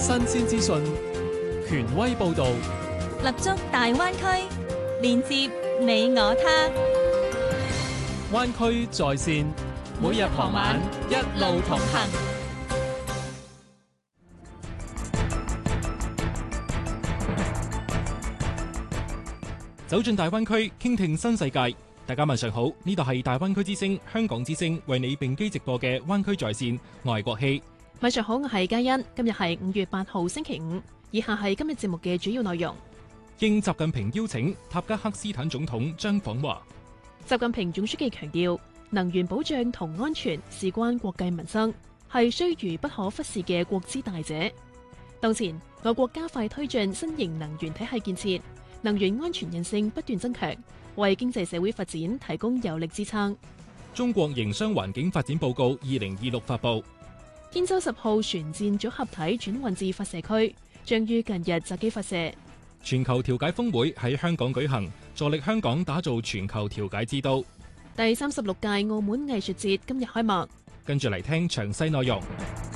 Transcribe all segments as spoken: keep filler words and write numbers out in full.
新鮮資訊，權威報導， 立足大灣區，連接你我他。 灣區在線，每日傍晚一路同行。走進大灣區，傾聽新世界。大家晚上好，呢度係大灣區之聲、香港之聲為你並機直播嘅灣區在線，我係國希。 晚上好，我係嘉欣。今日係五月八號星期五，以下係今日節目嘅主要內容。 應習近平邀請，塔吉克斯坦總統將訪華。 習近平總書記強調，能源保障同安全事關國計民生，係須臾不可忽視嘅國之大者。當前，我國加快推進新型能源體系建設，能源安全韌性不斷增強，為經濟社會發展提供有力支撐。 中國營商環境發展報告二零二六發布。 天舟十號船艦組合體轉運至發射區，將於近日擇機發射。 全球調解峰會喺香港舉行，助力香港打造全球調解之都。 第三十六屆澳門藝術節今日開幕。 跟住嚟聽詳細內容。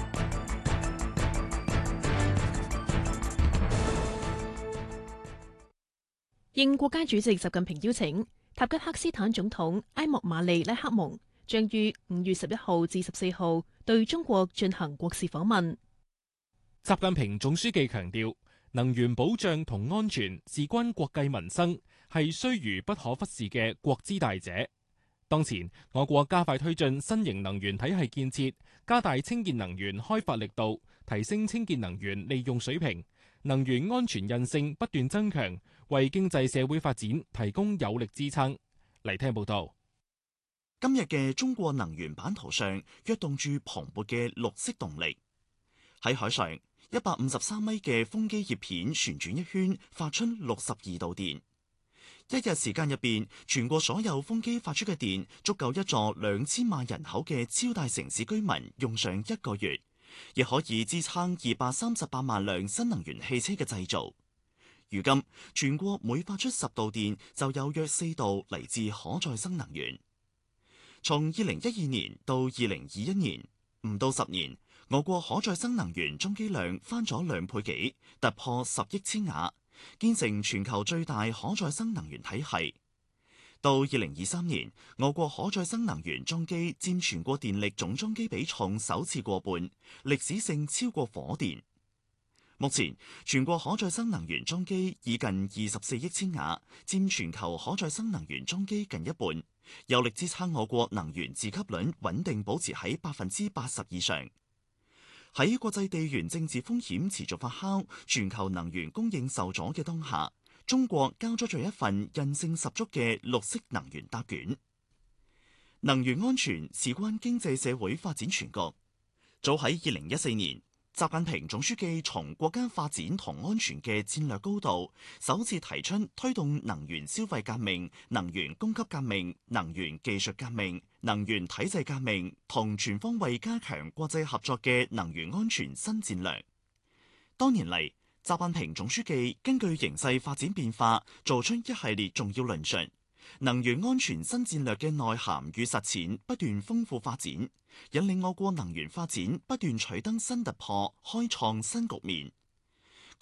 應國家主席習近平邀請，塔吉克斯坦總統埃莫馬利拉克蒙將於五月十一號至十四號對中國進行國事訪問。 習近平總書記強調，能源保障同安全事關國計民生，係須臾不可忽視嘅國之大者。當前，我國加快推進新型能源體系建設，加大清潔能源開發力度，提升清潔能源利用水平，能源安全韌性不斷增強，為經濟社會發展提供有力支撐。嚟聽報道。 今日嘅中國能源版圖上躍動住蓬勃嘅綠色動力。喺海上，一百五十三米嘅風機葉片旋轉一圈，發出六十二度電。一日時間入邊，全國所有風機發出嘅電足夠一座兩千萬人口嘅超大城市居民用上一個月，亦可以支撐二百三十八萬輛新能源汽車嘅製造。如今，全國每發出十度電，就有約四度嚟自可再生能源。從二零一二年到二零二一年，唔到十年，我國可再生能源裝機量翻咗兩倍幾，突破十億千瓦，建成全球最大可再生能源體系。到二零二三年，我國可再生能源裝機佔全國電力總裝機比重首次過半，歷史性超過火電。目前，全國可再生能源裝機已近二十四億千瓦，佔全球可再生能源裝機近一半，有力支撐我國能源自給率穩定保持喺百分之八十以上。喺國際地緣政治風險持續發酵、全球能源供應受阻嘅當下，中國交出咗一份韌性十足嘅綠色能源答卷。能源安全事關經濟社會發展全局。早喺二零一四年，習近平總書記從國家發展同安全嘅戰略高度，首次提出推動能源消費革命、能源供給革命、能源技術革命、能源體制革命同全方位加強國際合作嘅能源安全新戰略。多年嚟，習近平總書記根據形勢發展變化，做出一系列重要論述。能源安全新戰略嘅內涵與實踐不斷豐富發展，引領我國能源發展不斷取得新突破，開創新局面，